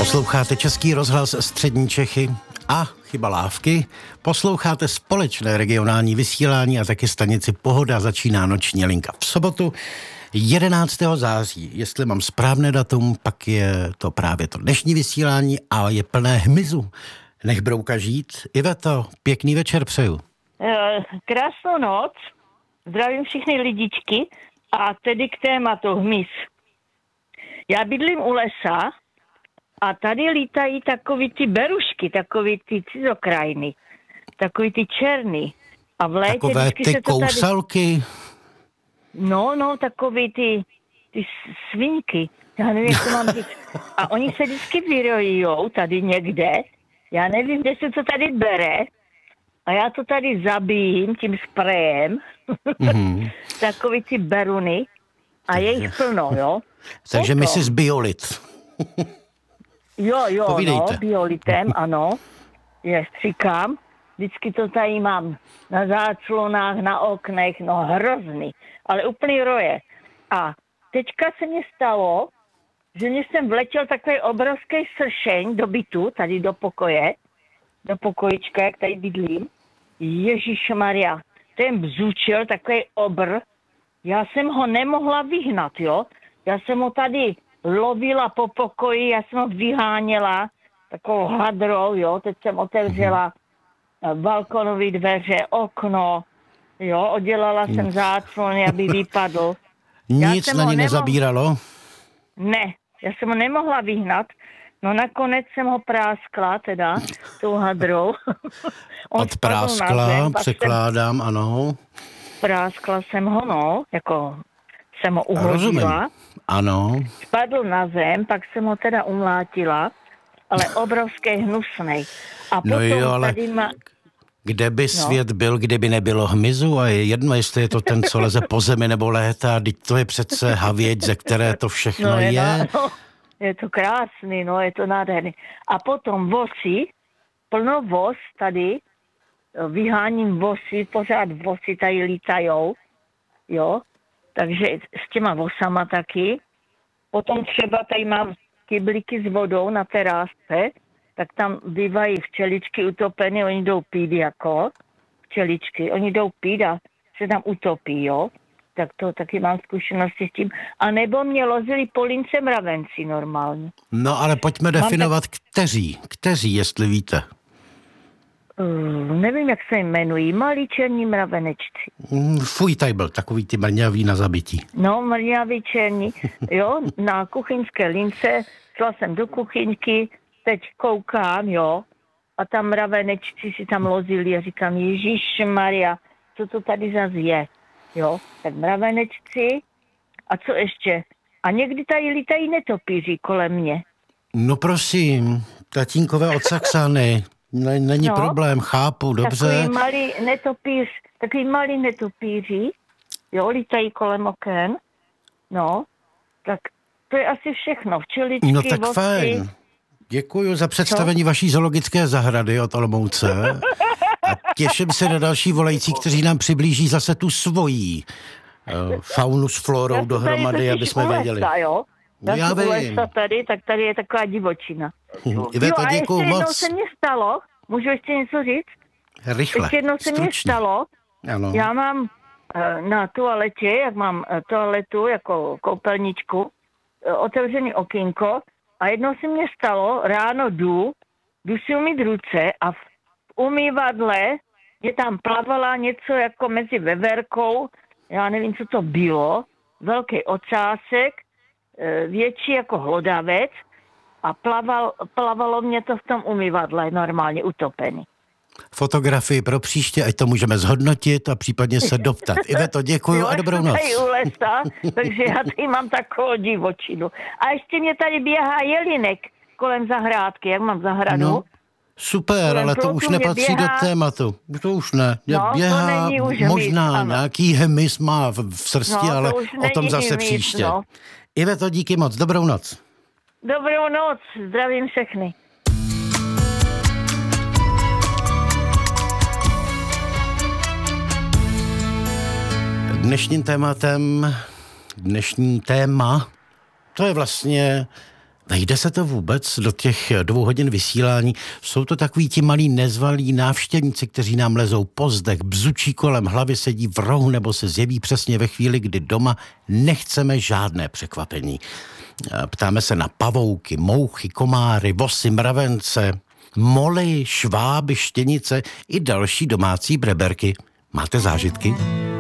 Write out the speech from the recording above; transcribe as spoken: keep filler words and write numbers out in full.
Posloucháte Český rozhlas Střední Čechy a Chyba lávky. Posloucháte společné regionální vysílání a taky stanici Pohoda. Začíná noční linka v sobotu jedenáctého září. Jestli mám správné datum, pak je to právě to dnešní vysílání a je plné hmyzu. Nech brouka žít. Iveto, pěkný večer přeju. Krásnou noc. Zdravím všechny lidičky a tedy k tématu hmyz. Já bydlím u lesa a tady lítají takový ty berušky, takový ty cizokrajny, takový ty černý. A v létě takové ty se to kousalky. Tady... No, no, takový ty, ty svinky. Já nevím, jak to mám říct. A oni se vždycky vyrojujou tady někde. Já nevím, kde se to tady bere. A já to tady zabijím tím sprejem. Mm-hmm. Takový ty beruny. A je jich plno, jo. Takže my si z Biolit. Jo, jo, Povídejte. no, biolitem, ano. Je, stříkám. Vždycky to tady mám na záclonách, na oknech, no hrozný. Ale úplný roje. A teďka se mi stalo, že mě jsem vletěl takový obrovský sršeň do bytu, tady do pokoje, do pokojička, jak tady bydlím. Ježišmarja, ten bzučil, takový obr. Já jsem ho nemohla vyhnat, jo. Já jsem ho tady lovila po pokoji, já jsem ho vyháněla takovou hadrou, jo. Teď jsem otevřela balkonové dveře, okno, jo. Oddělala jsem záclony, aby vypadl. Nic na ní nezabíralo? Ne, já jsem ho nemohla vyhnat. No nakonec jsem ho práskla, teda, tou hadrou. Odpráskla, překládám, jsem, ano. Práskla jsem ho, no, jako jsem ho uhodila. Rozumím, ano. Spadl na zem, pak jsem ho teda umlátila, ale obrovský hnusnej. A potom no jo, ale tady ma... kde by no. svět byl, kdyby nebylo hmyzu? A je jedno, jestli je to ten, co leze po zemi nebo létá, teď to je přece havěť, ze které to všechno no, je. je. No, je to krásný, no, je to nádherný. A potom vosy, plno vos tady, vyháním vosy, pořád vosy tady lítajou, jo, takže s těma vosama taky. Potom třeba tady mám kyblíky s vodou na terásce, tak tam bývají včeličky utopeny, oni jdou pít jako včeličky, oni jdou pít a se tam utopí, jo. Tak to taky mám zkušenosti s tím. A nebo mě lozili po lince mravenci normálně. No ale pojďme definovat, tak... kteří, kteří, jestli víte. Uh, nevím, jak se jmenují, malí černí mravenečci. Mm, fuj, tady byl takový ty mrňavý na zabití. No, mrňavý černí, jo, na kuchyňské lince, šla jsem do kuchyňky, teď koukám, jo, a tam mravenečci si tam lozili a říkám, Ježišmarja, co to tady zase je, jo, tak mravenečci a co ještě? A někdy tady lítají netopíři kolem mě. No prosím, tatínkové od Saxany. Není no, problém, chápu, dobře. Takový malý netopíř, takový malý netopíři, jo, lítají kolem oken, no, tak to je asi všechno, včeličky, no tak vosy. Fajn, děkuju za představení Co? vaší zoologické zahrady od Olomouce a těším se na další volající, kteří nám přiblíží zase tu svojí uh, faunu s florou dohromady, aby jsme věděli. Jo? Já, já vím. Lesa tady, tak tady je taková divočina. Iveto, jo, a děkuju ještě moc. jednou se mně stalo, můžu ještě něco říct? Rychle, Ještě jednou se mně stalo, ano. Já mám uh, na toaletě, jak mám uh, toaletu jako koupelničku, uh, otevřený okýnko a jednou se mně stalo, ráno jdu, jdu si umýt ruce a v umývadle je tam plavala něco jako mezi veverkou, já nevím, co to bylo, velký ocásek, větší jako hlodavec a plaval, plavalo mě to v tom umyvadle normálně utopený. Fotografii pro příště, ať to můžeme zhodnotit a případně se doptat. Iveto, děkuju jo, a dobrou noc. Jo, u lesa, takže já tady mám takovou divočinu. A ještě mě tady běhá jelinek kolem zahrádky, jak mám zahradu. No, super, kolem ale to už nepatří běhá... do tématu. To už ne. No, běhá už možná hmyz, nějaký hmyz má v, v srsti, no, ale o tom zase hmyz, příště. No. Iveto, díky moc, dobrou noc. Dobrou noc, zdravím všechny. Dnešním tématem, dnešní téma, to je vlastně Vejde se to vůbec do těch dvou hodin vysílání? Jsou to takový ti malí nezvalí návštěvníci, kteří nám lezou po zdech, bzučí kolem hlavy, sedí v rohu nebo se zjeví přesně ve chvíli, kdy doma nechceme žádné překvapení. Ptáme se na pavouky, mouchy, komáry, vosy, mravence, moly, šváby, štěnice i další domácí breberky. Máte zážitky?